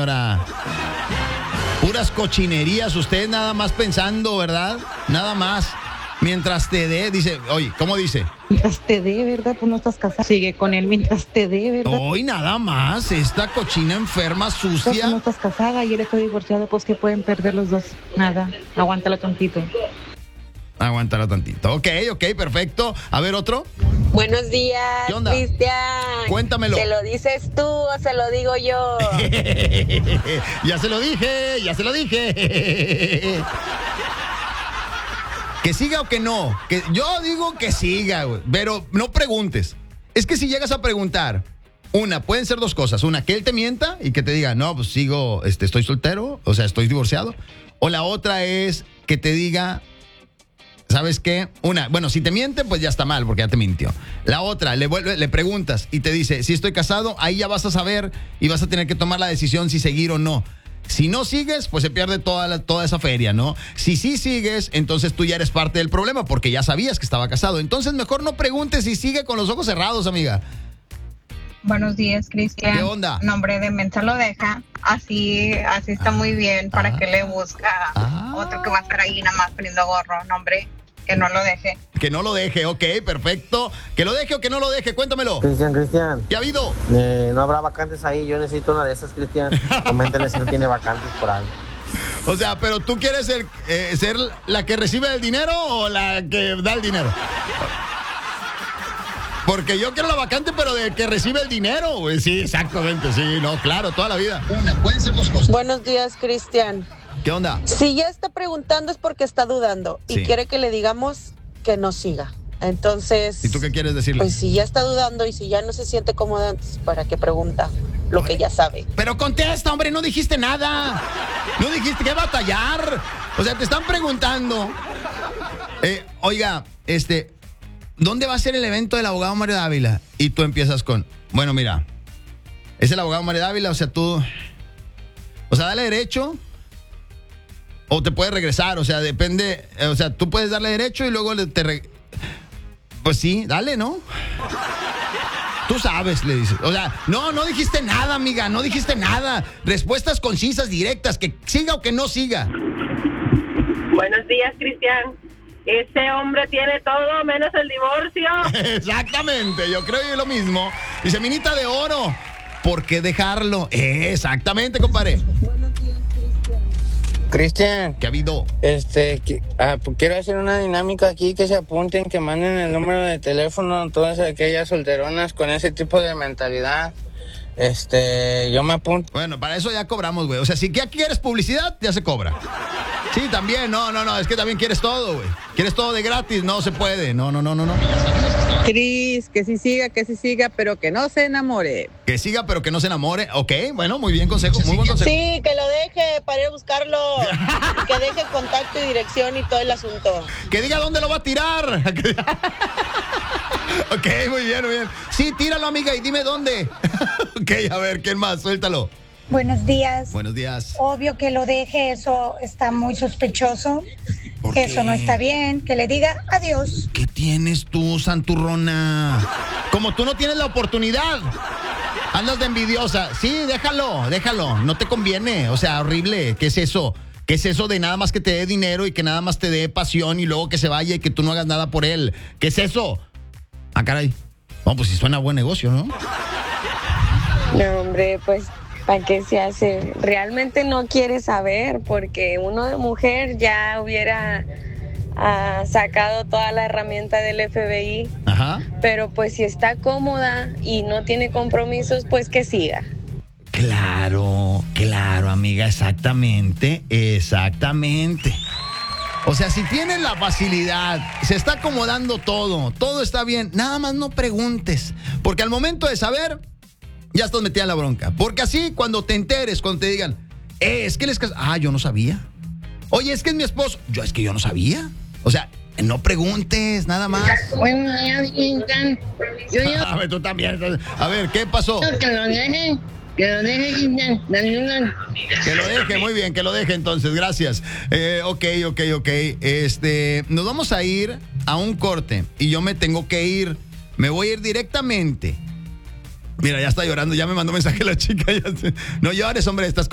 señora. Puras cochinerías, usted nada más pensando, ¿verdad? Nada más. Mientras te dé, dice, oye, ¿cómo dice? Mientras te dé, ¿verdad? Pues no estás casada. Sigue con él mientras te dé, ¿verdad? Hoy nada más, esta cochina enferma, Pues no sucia. estás casada y él está divorciado, pues que pueden perder los dos. Nada, aguántalo tantito. Aguántalo tantito. Ok, perfecto. A ver, otro. Buenos días, ¿Qué onda? Cristian. Cuéntamelo. ¿Se lo dices tú o se lo digo yo? Ya se lo dije. Que siga o que no. Que yo digo que siga, güey. Pero no preguntes. Es que si llegas a preguntar, pueden ser dos cosas. Una, que él te mienta y que te diga, no, pues sigo, estoy soltero, o sea, estoy divorciado. O la otra es que te diga, ¿sabes qué? Bueno, si te miente, pues ya está mal, porque ya te mintió. La otra, le preguntas y te dice, si estoy casado, ahí ya vas a saber y vas a tener que tomar la decisión si seguir o no. Si no sigues, pues se pierde toda esa feria, ¿no? Si sí sigues, entonces tú ya eres parte del problema porque ya sabías que estaba casado. Entonces mejor no preguntes y sigue con los ojos cerrados, amiga. Buenos días, Cristian. ¿Qué onda? Nombre de mensa lo deja. Así está muy bien. ¿Para qué le busca otro que va a estar ahí nada más poniendo gorro? Nombre, que no lo deje. Que no lo deje, ok, perfecto. Que lo deje o que no lo deje, cuéntamelo. Cristian. ¿Qué ha habido? No habrá vacantes ahí. Yo necesito una de esas, Cristian. Coméntenle si no tiene vacantes por ahí. O sea, pero ¿tú quieres ser la que recibe el dinero o la que da el dinero? Porque yo quiero la vacante, pero de que recibe el dinero, güey. Sí, exactamente, sí, no, claro, toda la vida. Pueden ser dos cosas. Buenos días, Cristian. ¿Qué onda? Si ya está preguntando es porque está dudando y Sí. quiere que le digamos que no siga. Entonces, ¿Y tú qué quieres decirle? pues si ya está dudando y si ya no se siente cómoda, entonces, ¿para qué pregunta lo que ya sabe? Pero contesta, hombre, no dijiste nada. No dijiste que batallar. O sea, te están preguntando. Oiga, ¿dónde va a ser el evento del abogado Mario Dávila? Y tú empiezas con, bueno, mira, es el abogado Mario Dávila, o sea, dale derecho o te puedes regresar, o sea, depende, o sea, tú puedes darle derecho y luego pues sí, dale, ¿no? Tú sabes, le dices. O sea, no dijiste nada, amiga, no dijiste nada. Respuestas concisas, directas, que siga o que no siga. Buenos días, Cristian. Ese hombre tiene todo menos el divorcio. Exactamente, yo creo que es lo mismo. Dice, minita de oro, ¿por qué dejarlo? Exactamente, compadre. Cristian, ¿Qué ha habido? quiero hacer una dinámica aquí, que se apunten, que manden el número de teléfono a todas aquellas solteronas con ese tipo de mentalidad. Yo me apunto. Bueno, para eso ya cobramos, güey. O sea, si ya quieres publicidad, ya se cobra. Sí, también, no, es que también quieres todo, güey. Quieres todo de gratis, no se puede. No. Cris, que sí siga, pero que no se enamore. Que siga, pero que no se enamore. Ok, bueno, muy bien consejo, muy buen consejo. Sí, que lo deje para ir a buscarlo. Que deje contacto y dirección y todo el asunto. Que diga dónde lo va a tirar. Ok, muy bien. Sí, tíralo, amiga, y dime dónde. Ok, a ver, ¿quién más? Suéltalo. Buenos días. Buenos días. Obvio que lo deje, eso está muy sospechoso. ¿Por qué? Eso no está bien. Que le diga adiós. ¿Qué tienes tú, santurrona? Como tú no tienes la oportunidad. Andas de envidiosa. Sí, déjalo. No te conviene. O sea, horrible. ¿Qué es eso? ¿Qué es eso de nada más que te dé dinero y que nada más te dé pasión y luego que se vaya y que tú no hagas nada por él? ¿Qué es eso? Ah, caray. No, pues si suena buen negocio, ¿no? No, hombre, pues, ¿para qué se hace? Realmente no quiere saber, porque uno de mujer ya hubiera sacado toda la herramienta del FBI. Ajá. Pero pues si está cómoda y no tiene compromisos, pues que siga. Claro, amiga, exactamente. O sea, si tienes la facilidad, se está acomodando todo está bien, nada más no preguntes, porque al momento de saber, ya estás metida en la bronca. Porque así, cuando te enteres, cuando te digan, es que él es casado, yo no sabía. Oye, es que es mi esposo, es que yo no sabía. O sea, no preguntes, nada más. Buenos días, Cristian. A ver, tú también. A ver, ¿qué pasó? Que lo deje, Cristian. Que lo deje, muy bien, que lo deje entonces, gracias. Ok. Nos vamos a ir a un corte y yo me tengo que ir. Me voy a ir directamente. Mira, ya está llorando, ya me mandó mensaje la chica. No llores, hombre, estás